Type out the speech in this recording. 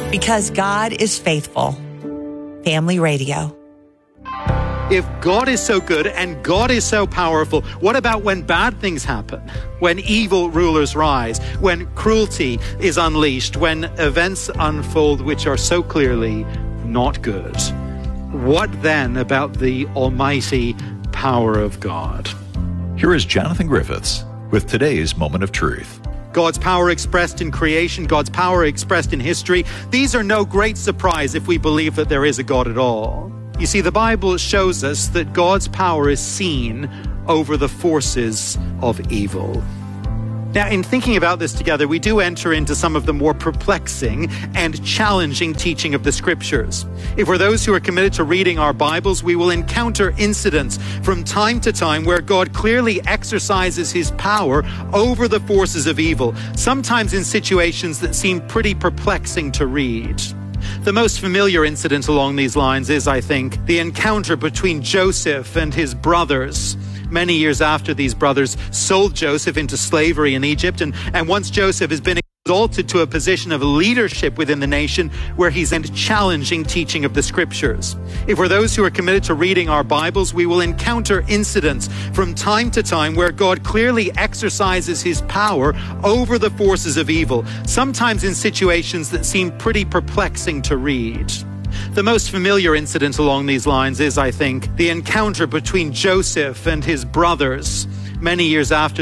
Because God is faithful. Family Radio. If God is so good and God is so powerful, what about when bad things happen? When evil rulers rise, when cruelty is unleashed, when events unfold which are so clearly not good? What then about the almighty power of God? Here is Jonathan Griffiths with today's Moment of Truth. God's power expressed in creation, God's power expressed in history. These are no great surprise if we believe that there is a God at all. You see, the Bible shows us that God's power is seen over the forces of evil. Now, in thinking about this together, we do enter into some of the more perplexing and challenging teaching of the Scriptures. If we're those who are committed to reading our Bibles, we will encounter incidents from time to time where God clearly exercises his power over the forces of evil, sometimes in situations that seem pretty perplexing to read. The most familiar incident along these lines is, I think, the encounter between Joseph and his brothers. Many years after these brothers sold Joseph into slavery in Egypt, and once Joseph has been exalted to a position of leadership within the nation where he's in challenging teaching of the Scriptures. If we're those who are committed to reading our Bibles, we will encounter incidents from time to time where God clearly exercises his power over the forces of evil, sometimes in situations that seem pretty perplexing to read. The most familiar incident along these lines is, I think, the encounter between Joseph and his brothers many years after